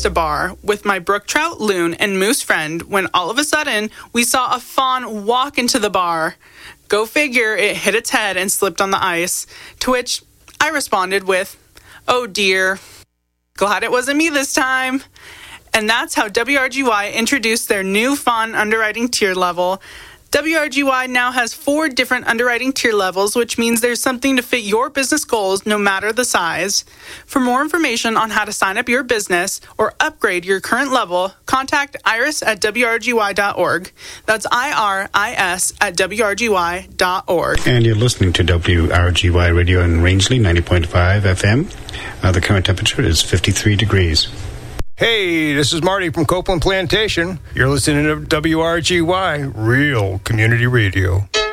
past a bar with my brook trout, loon, and moose friend when all of a sudden we saw a fawn walk into the bar. Go figure, it hit its head and slipped on the ice, to which I responded with, "Oh dear, glad it wasn't me this time." And that's how WRGY introduced their new fawn underwriting tier level. WRGY now has 4 different underwriting tier levels, which means there's something to fit your business goals no matter the size. For more information on how to sign up your business or upgrade your current level, contact Iris at WRGY.org. That's IRIS at WRGY.org. And you're listening to WRGY Radio in Rangeley, 90.5 FM. The current temperature is 53 degrees. Hey, this is Marty from Copeland Plantation. You're listening to WRGY, Real Community Radio.